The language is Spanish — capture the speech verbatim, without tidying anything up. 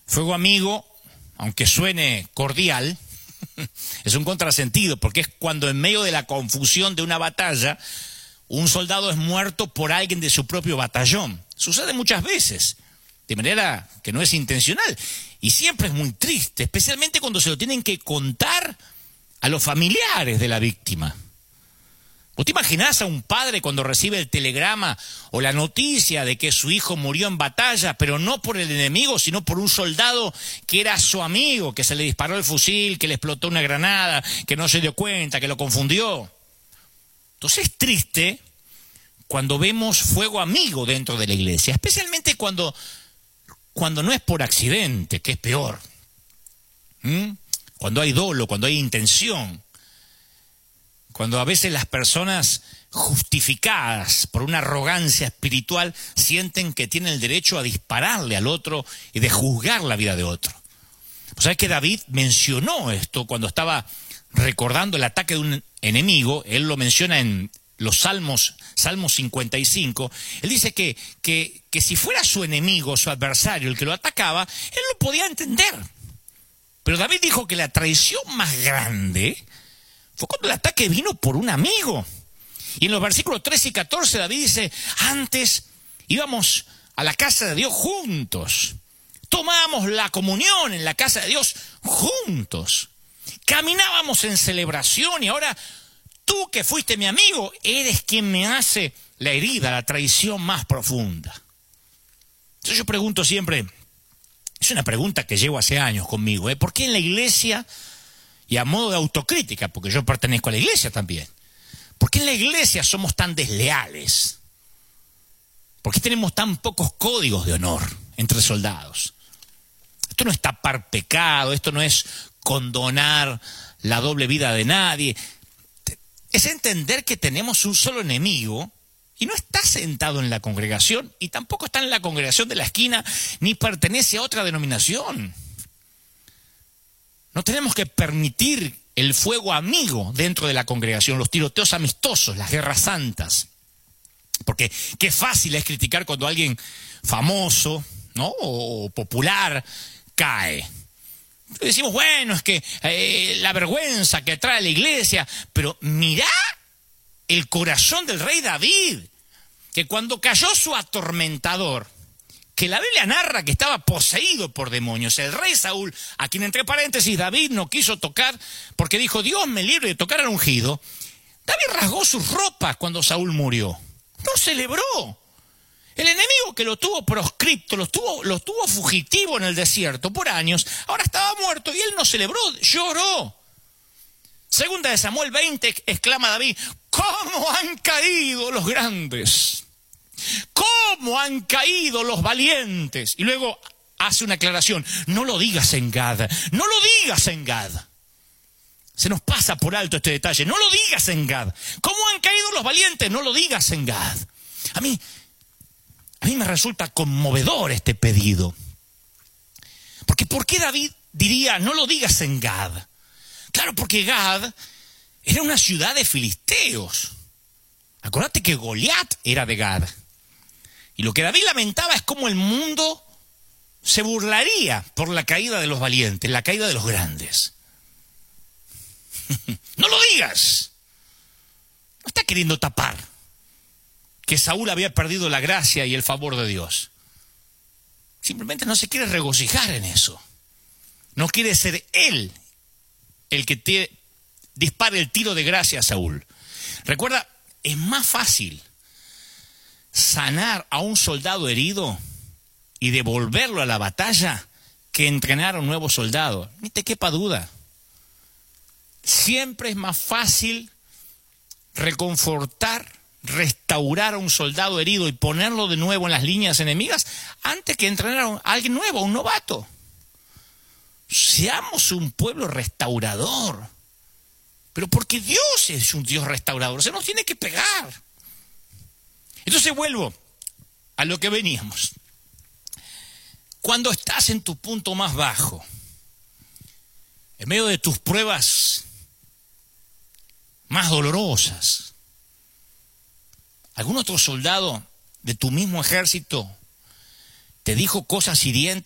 Fuego amigo, aunque suene cordial, es un contrasentido, porque es cuando en medio de la confusión de una batalla, un soldado es muerto por alguien de su propio batallón. Sucede muchas veces, de manera que no es intencional, y siempre es muy triste, especialmente cuando se lo tienen que contar a los familiares de la víctima. ¿Vos te imaginás a un padre cuando recibe el telegrama o la noticia de que su hijo murió en batalla, pero no por el enemigo, sino por un soldado que era su amigo, que se le disparó el fusil, que le explotó una granada, que no se dio cuenta, que lo confundió? Entonces es triste cuando vemos fuego amigo dentro de la iglesia, especialmente cuando, cuando no es por accidente, que es peor. ¿Mm? Cuando hay dolo, cuando hay intención. Cuando a veces las personas justificadas por una arrogancia espiritual sienten que tienen el derecho a dispararle al otro y de juzgar la vida de otro. Pues sabes que David mencionó esto cuando estaba recordando el ataque de un enemigo. Él lo menciona en los Salmos, Salmos cincuenta y cinco. Él dice que, que, que si fuera su enemigo, su adversario, el que lo atacaba, él lo podía entender. Pero David dijo que la traición más grande fue cuando el ataque vino por un amigo. Y en los versículos trece y catorce David dice, antes íbamos a la casa de Dios juntos, tomábamos la comunión en la casa de Dios juntos, caminábamos en celebración, y ahora tú que fuiste mi amigo, eres quien me hace la herida, la traición más profunda. Entonces yo pregunto siempre, es una pregunta que llevo hace años conmigo, ¿eh? ¿Por qué en la iglesia, y a modo de autocrítica, porque yo pertenezco a la iglesia también, ¿por qué en la iglesia somos tan desleales? ¿Por qué tenemos tan pocos códigos de honor entre soldados? Esto no es tapar pecado, esto no es condonar la doble vida de nadie. Es entender que tenemos un solo enemigo y no está sentado en la congregación y tampoco está en la congregación de la esquina ni pertenece a otra denominación. No tenemos que permitir el fuego amigo dentro de la congregación, los tiroteos amistosos, las guerras santas. Porque qué fácil es criticar cuando alguien famoso, ¿no?, o popular cae. Decimos, bueno, es que eh, la vergüenza que trae la iglesia, pero mirá el corazón del rey David, que cuando cayó su atormentador, que la Biblia narra que estaba poseído por demonios, el rey Saúl, a quien entre paréntesis David no quiso tocar porque dijo, Dios me libre de tocar al ungido, David rasgó sus ropas cuando Saúl murió, no celebró. El enemigo que lo tuvo proscripto, lo tuvo, lo tuvo fugitivo en el desierto por años, ahora estaba muerto y él no celebró, lloró. Segunda de Samuel veinte, exclama David, ¿cómo han caído los grandes? ¿Cómo han caído los valientes? Y luego hace una aclaración, no lo digas en Gad, no lo digas en Gad. Se nos pasa por alto este detalle, no lo digas en Gad. ¿Cómo han caído los valientes? No lo digas en Gad. A mí, a mí me resulta conmovedor este pedido. Porque ¿por qué David diría, no lo digas en Gad? Claro, porque Gad era una ciudad de filisteos. Acordate que Goliat era de Gad. Y lo que David lamentaba es cómo el mundo se burlaría por la caída de los valientes, la caída de los grandes. No lo digas. No está queriendo tapar que Saúl había perdido la gracia y el favor de Dios. Simplemente no se quiere regocijar en eso. No quiere ser él el que te dispare el tiro de gracia a Saúl. Recuerda, es más fácil sanar a un soldado herido y devolverlo a la batalla que entrenar a un nuevo soldado. Ni te quepa duda. Siempre es más fácil reconfortar, restaurar a un soldado herido y ponerlo de nuevo en las líneas enemigas antes que entrenar a alguien nuevo, a un novato. Seamos un pueblo restaurador. Pero porque Dios es un Dios restaurador, se nos tiene que pegar. Entonces vuelvo a lo que veníamos. Cuando estás en tu punto más bajo, en medio de tus pruebas más dolorosas, algún otro soldado de tu mismo ejército te dijo cosas hirientes,